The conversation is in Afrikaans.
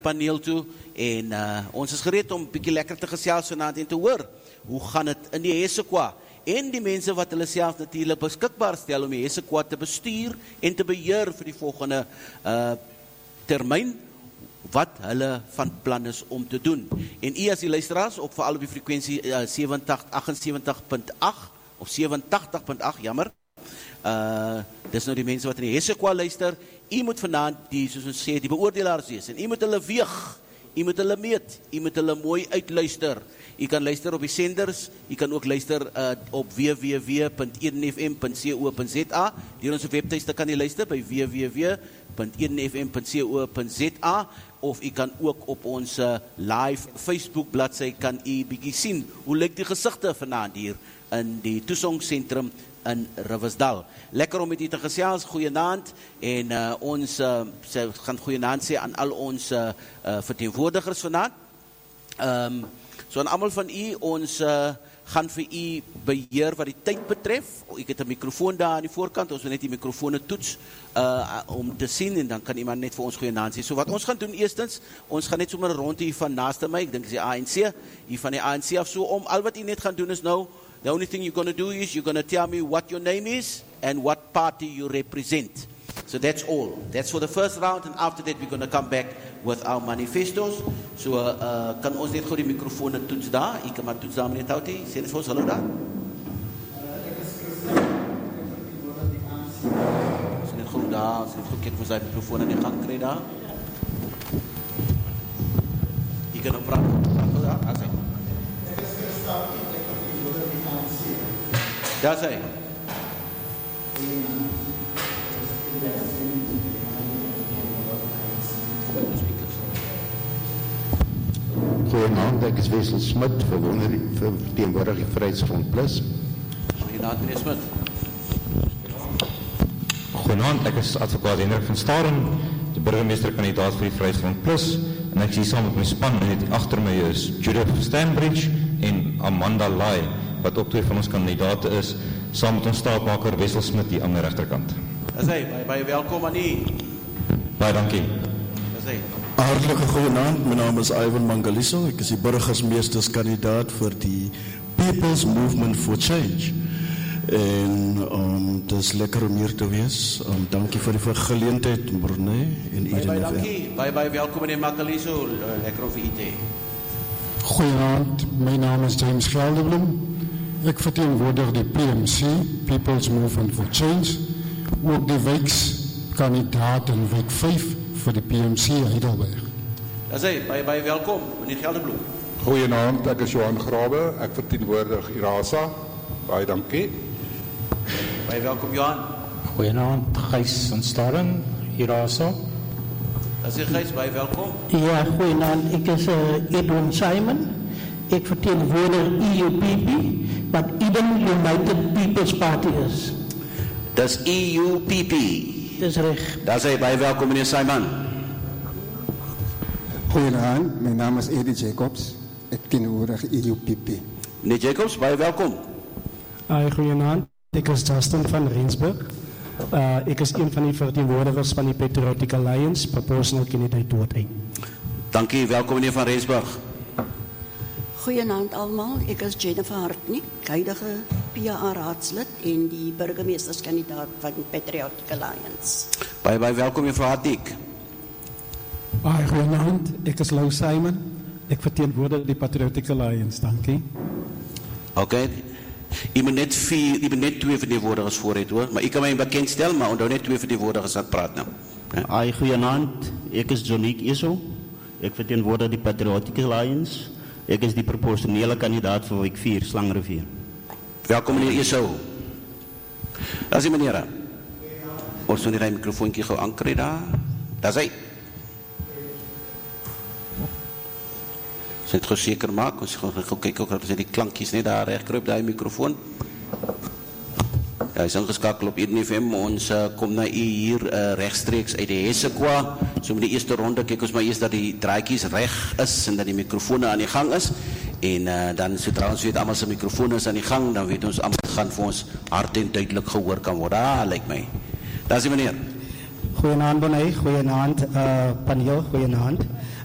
paneel toe en ons is gereed om 'n bietjie lekker te gesels vanaand en te hoor hoe gaan dit in die Hesekwa en die mense wat hulle self natuurlik beskikbaar stel om die Hesekwa te bestuur en te beheer vir die volgende termyn wat hulle van plan is om te doen. En u as die luisteraars op veral op die frekwensie 78.8 of 87.8, jammer. Dis nou die mense wat in die Hesekwa luister. U moet vanaand die, soos ons sê, die beoordelaars wees. En u moet hulle weeg, u moet hulle meet, u moet hulle mooi uitluister. U kan luister op die senders, u kan ook luister op www.1fm.co.za. Deur ons webtuiste kan u luister by www.1fm.co.za of u kan ook op ons live Facebook bladsy kan u bietjie sien hoe lyk die gesigte vanaand hier in die toesongssentrum in Riversdal. Lekker om met u te gesels, goeienaand en ons gaan goeienaand sê aan al ons verteenwoordigers vanaand. So aan almal van u, ons gaan vir u beheer wat die tyd betref. Ek het 'n mikrofoon daar aan die voorkant, ons wil net die mikrofone toets om te sien en dan kan iemand net vir ons goeienaand sê. So wat ons gaan doen eerstens, ons gaan net sommer rond hier van naaste my, ek dink is die ANC, hier van die ANC af so om. Al wat u net gaan doen is nou, the only thing you're going to do is you're going to tell me what your name is and what party you represent. So that's all. That's for the first round and after that we're going to come back with our manifestos. So kan ons net gou die mikrofone toets daar. Ek kan maar toets daar meneer Tauti. Sê net vir ons hallo daar. Sê net gou daar. Sê net gou kyk vir sy mikrofone in die gang kry daar. Ek kan nou praat. Daar, as hy. Daar sê. Goeienaand, ek is Wessel Smit, verteenwoordig die Vryheidsfront Plus. Goeienaand meneer Smit. Goeienaand, ek is advokaat Hendrik van Staden, die burgemeesterkandidaat vir die Vryheidsfront Plus, en ek sien saam met my span, en net agter my is Judith Stanbridge en Amanda Lai, wat ook twee van ons kandidaate is, saam met ons staatmaker Wessel Smit hier aan my regterkant. Dis hy, baie welkom aan u. Baie dankie. Dis hy. Hartlike goeienaand, my naam is Ivan Mangaliso, ek is die burgemeesterskandidaat vir die People's Movement for Change. En dis lekker om hier te wees. Dankie vir die geleentheid, Brunei en Baie Eden. dankie. Baie welkom meneer Mangaliso. Lekker om vir u te hê. Goeienaand, my naam is James Gelderblom. Ek verteenwoordig die PMC, People's Movement for Change, ook die wijkskandidaat in wijk 5 vir die PMC Heidelberg. Dis hy, baie welkom meneer Gelderblom. Goeienaand, ek is Johan Grabe, ek verteenwoordig IRASA. Baie dankie. Baie welkom Johan. Goeienaand, Gys van Staden, IRASA. Dis hy Gys, baie welkom. Ja, goeienaand, ek is Edwin Simon. Ek verteenwoordig EUPP, wat Eden United People's Party is. Dis EUPP. Dis reg. Dis hy, baie welkom meneer Simon. Goeienaand, my naam is Eddie Jacobs, ek verteenwoordig EUPP. Meneer Jacobs, baie welkom. Goeienaand, ek is Justin van Rensburg. Ek is een van die verteenwoordigers van die Patriotic Alliance, proportional candidate tot 1. Dankie, welkom meneer van Rensburg. Goeienaand almal, ek is Jennifer Hartnie, huidige PA raadslid en die burgemeesterskandidaat van Patriotic Alliance. Baie welkom mevrou Hartnie. Goeienaand, ek is Lou Simon. Ek verteenwoordig die Patriotic Alliance, dankie. Okay. Jy moet net twee verteenwoordigers vooruit hoor, maar ek kan my bekendstel, maar onthou net twee verteenwoordigers aan praat nou. Ja. Goeienaand, ek is Jonique Iso. Ek verteenwoordig die Patriotic Alliance. Ek is die proporsionele kandidaat vir wijk 4, Slangrivier. Welkom meneer Iso. As die meneer. Ons moet die mikrofoontjie gou aankry daar. Daar's hy. Dit geseker maak, ons gaan kyk ook dat die klankies net daar reg kry op daai mikrofoon. Ja, is ingeskakel op 1FM, ons kom na u hier regstreeks uit die Hesekwa. So met die eerste ronde kyk ons maar eers dat die draadjies reg is en dat die mikrofone aan die gang is. En dan sodra ons weet almal se mikrofone is aan die gang, dan weet ons almal gaan vir ons hard en duidelik gehoor kan word. Lyk my. Daar's die meneer. Goeienaand Bonnie, goeienaand paneel, goeienaand.